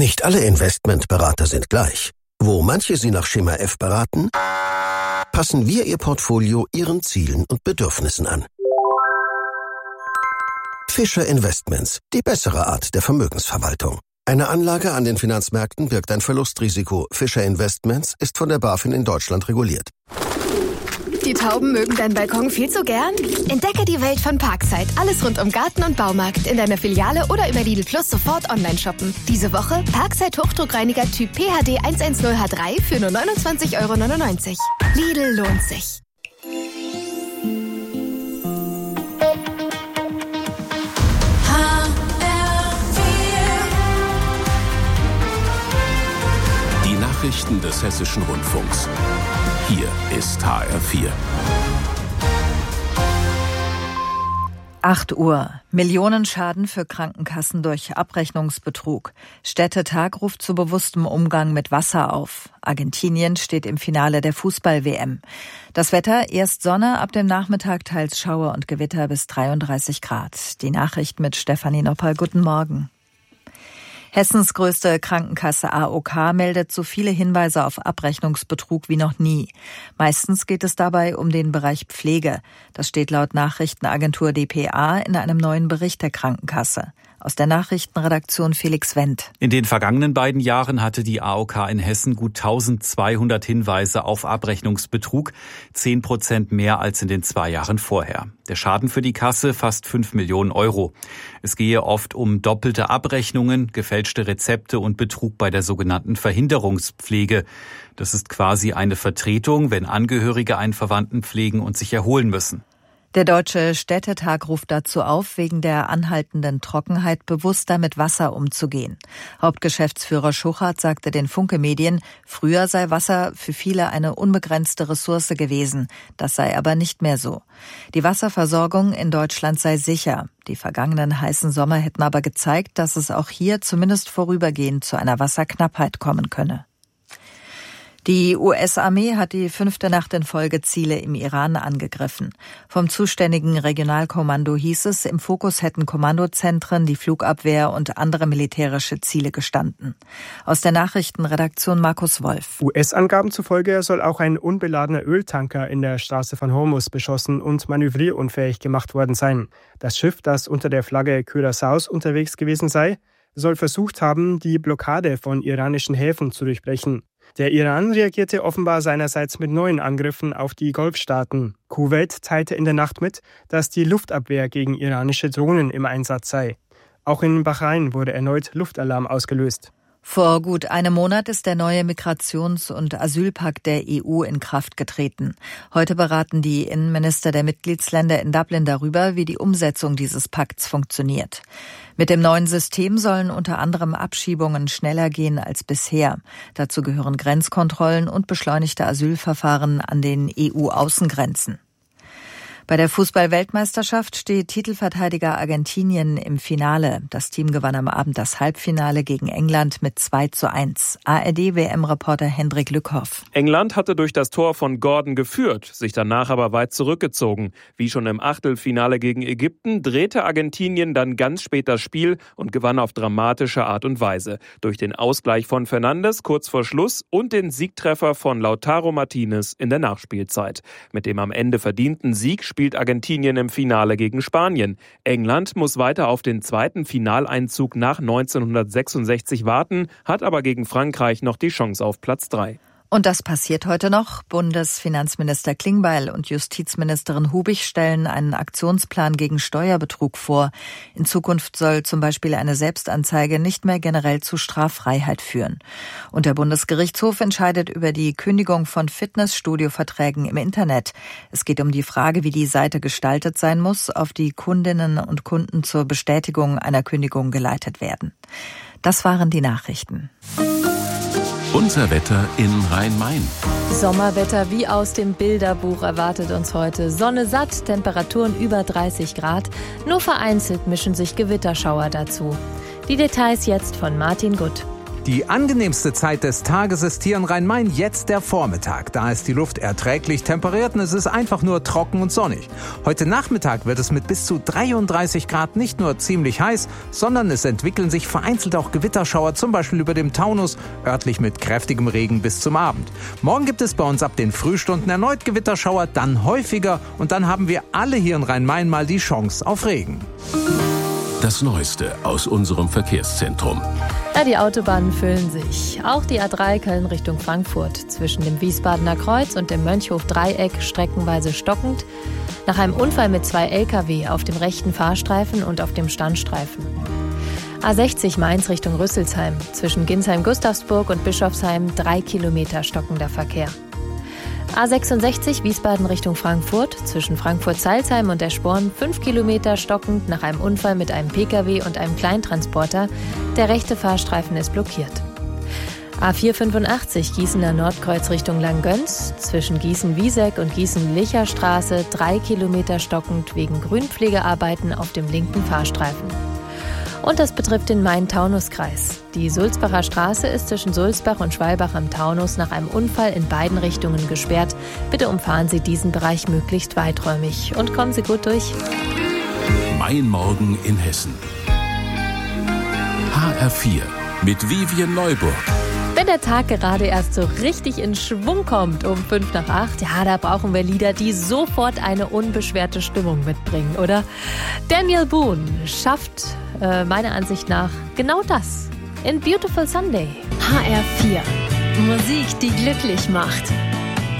Nicht alle Investmentberater sind gleich. Wo manche Sie nach Schema F beraten, passen wir Ihr Portfolio Ihren Zielen und Bedürfnissen an. Fischer Investments, die bessere Art der Vermögensverwaltung. Eine Anlage an den Finanzmärkten birgt ein Verlustrisiko. Fischer Investments ist von der BaFin in Deutschland reguliert. Die Tauben mögen deinen Balkon viel zu gern? Entdecke die Welt von Parkside. Alles rund um Garten und Baumarkt in deiner Filiale oder über Lidl Plus sofort online shoppen. Diese Woche Parkside Hochdruckreiniger Typ PHD 110H3 für nur 29,99 €. Lidl lohnt sich. Die Nachrichten des Hessischen Rundfunks. Hier ist HR4. 8 Uhr. Millionenschaden für Krankenkassen durch Abrechnungsbetrug. Städtetag ruft zu bewusstem Umgang mit Wasser auf. Argentinien steht im Finale der Fußball-WM. Das Wetter, erst Sonne, ab dem Nachmittag teils Schauer und Gewitter bis 33 Grad. Die Nachricht mit Stefanie Noppal. Guten Morgen. Hessens größte Krankenkasse AOK meldet so viele Hinweise auf Abrechnungsbetrug wie noch nie. Meistens geht es dabei um den Bereich Pflege. Das steht laut Nachrichtenagentur dpa in einem neuen Bericht der Krankenkasse. Aus der Nachrichtenredaktion Felix Wendt. In den vergangenen beiden Jahren hatte die AOK in Hessen gut 1200 Hinweise auf Abrechnungsbetrug, 10% mehr als in den 2 Jahren vorher. Der Schaden für die Kasse fast 5 Millionen €. Es gehe oft um doppelte Abrechnungen, gefälschte Rezepte und Betrug bei der sogenannten Verhinderungspflege. Das ist quasi eine Vertretung, wenn Angehörige einen Verwandten pflegen und sich erholen müssen. Der Deutsche Städtetag ruft dazu auf, wegen der anhaltenden Trockenheit bewusster mit Wasser umzugehen. Hauptgeschäftsführer Schuchart sagte den Funke Medien, früher sei Wasser für viele eine unbegrenzte Ressource gewesen. Das sei aber nicht mehr so. Die Wasserversorgung in Deutschland sei sicher. Die vergangenen heißen Sommer hätten aber gezeigt, dass es auch hier zumindest vorübergehend zu einer Wasserknappheit kommen könne. Die US-Armee hat die 5. Nacht in Folge Ziele im Iran angegriffen. Vom zuständigen Regionalkommando hieß es, im Fokus hätten Kommandozentren, die Flugabwehr und andere militärische Ziele gestanden. Aus der Nachrichtenredaktion Markus Wolf. US-Angaben zufolge soll auch ein unbeladener Öltanker in der Straße von Hormuz beschossen und manövrierunfähig gemacht worden sein. Das Schiff, das unter der Flagge Curaçaos unterwegs gewesen sei, soll versucht haben, die Blockade von iranischen Häfen zu durchbrechen. Der Iran reagierte offenbar seinerseits mit neuen Angriffen auf die Golfstaaten. Kuwait teilte in der Nacht mit, dass die Luftabwehr gegen iranische Drohnen im Einsatz sei. Auch in Bahrain wurde erneut Luftalarm ausgelöst. Vor gut einem Monat ist der neue Migrations- und Asylpakt der EU in Kraft getreten. Heute beraten die Innenminister der Mitgliedsländer in Dublin darüber, wie die Umsetzung dieses Pakts funktioniert. Mit dem neuen System sollen unter anderem Abschiebungen schneller gehen als bisher. Dazu gehören Grenzkontrollen und beschleunigte Asylverfahren an den EU-Außengrenzen. Bei der Fußball-Weltmeisterschaft steht Titelverteidiger Argentinien im Finale. Das Team gewann am Abend das Halbfinale gegen England mit 2:1. ARD-WM-Reporter Hendrik Lückhoff. England hatte durch das Tor von Gordon geführt, sich danach aber weit zurückgezogen. Wie schon im Achtelfinale gegen Ägypten drehte Argentinien dann ganz spät das Spiel und gewann auf dramatische Art und Weise. Durch den Ausgleich von Fernandes kurz vor Schluss und den Siegtreffer von Lautaro Martinez in der Nachspielzeit. Mit dem am Ende verdienten Sieg spielt Argentinien im Finale gegen Spanien. England muss weiter auf den zweiten Finaleinzug nach 1966 warten, hat aber gegen Frankreich noch die Chance auf Platz 3. Und das passiert heute noch. Bundesfinanzminister Klingbeil und Justizministerin Hubig stellen einen Aktionsplan gegen Steuerbetrug vor. In Zukunft soll zum Beispiel eine Selbstanzeige nicht mehr generell zu Straffreiheit führen. Und der Bundesgerichtshof entscheidet über die Kündigung von Fitnessstudio-Verträgen im Internet. Es geht um die Frage, wie die Seite gestaltet sein muss, auf die Kundinnen und Kunden zur Bestätigung einer Kündigung geleitet werden. Das waren die Nachrichten. Unser Wetter in Rhein-Main. Sommerwetter wie aus dem Bilderbuch erwartet uns heute. Sonne satt, Temperaturen über 30 Grad. Nur vereinzelt mischen sich Gewitterschauer dazu. Die Details jetzt von Martin Gutt. Die angenehmste Zeit des Tages ist hier in Rhein-Main jetzt der Vormittag. Da ist die Luft erträglich temperiert und es ist einfach nur trocken und sonnig. Heute Nachmittag wird es mit bis zu 33 Grad nicht nur ziemlich heiß, sondern es entwickeln sich vereinzelt auch Gewitterschauer, zum Beispiel über dem Taunus, örtlich mit kräftigem Regen bis zum Abend. Morgen gibt es bei uns ab den Frühstunden erneut Gewitterschauer, dann häufiger und dann haben wir alle hier in Rhein-Main mal die Chance auf Regen. Das Neueste aus unserem Verkehrszentrum. Ja, die Autobahnen füllen sich. Auch die A3 Köln Richtung Frankfurt. Zwischen dem Wiesbadener Kreuz und dem Mönchhof-Dreieck streckenweise stockend. Nach einem Unfall mit 2 Lkw auf dem rechten Fahrstreifen und auf dem Standstreifen. A60 Mainz Richtung Rüsselsheim. Zwischen Ginsheim-Gustavsburg und Bischofsheim 3 Kilometer stockender Verkehr. A66 Wiesbaden Richtung Frankfurt, zwischen Frankfurt-Zeilsheim und Eschborn 5 Kilometer stockend nach einem Unfall mit einem Pkw und einem Kleintransporter. Der rechte Fahrstreifen ist blockiert. A485 Gießener Nordkreuz Richtung Langgöns, zwischen Gießen-Wieseck und Gießen-Licher-Straße 3 Kilometer stockend wegen Grünpflegearbeiten auf dem linken Fahrstreifen. Und das betrifft den Main-Taunus-Kreis. Die Sulzbacher Straße ist zwischen Sulzbach und Schwalbach am Taunus nach einem Unfall in beiden Richtungen gesperrt. Bitte umfahren Sie diesen Bereich möglichst weiträumig und kommen Sie gut durch. Mein Morgen in Hessen. HR4 mit Vivian Neuburg. Wenn der Tag gerade erst so richtig in Schwung kommt um 7:55, ja, da brauchen wir Lieder, die sofort eine unbeschwerte Stimmung mitbringen, oder? Daniel Boone schafft meiner Ansicht nach genau das in Beautiful Sunday. HR4. Musik, die glücklich macht.